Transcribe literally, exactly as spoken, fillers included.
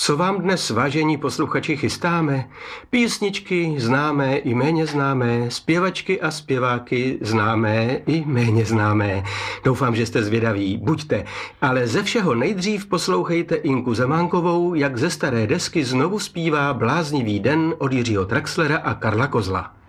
Co vám dnes, vážení posluchači, chystáme? Písničky známé i méně známé, zpěvačky a zpěváky známé i méně známé. Doufám, že jste zvědaví, buďte, ale ze všeho nejdřív poslouchejte Inku Zemánkovou, jak ze staré desky znovu zpívá Bláznivý den od Jiřího Traxlera a Karla Kozla.